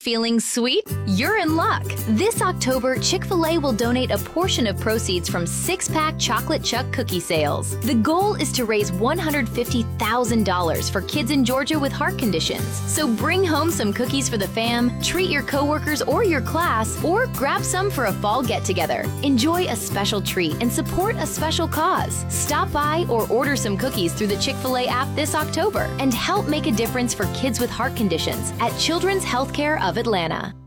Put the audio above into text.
Feeling sweet? You're in luck. This October, Chick-fil-A will donate a portion of proceeds from 6-pack Chocolate Chunk cookie sales. The goal is to raise $150,000 for kids in Georgia with heart conditions. So bring home some cookies for the fam, treat your coworkers or your class, or grab some for a fall get-together. Enjoy a special treat and support a special cause. Stop by or order some cookies through the Chick-fil-A app this October and help make a difference for kids with heart conditions at Children's Healthcare of Atlanta.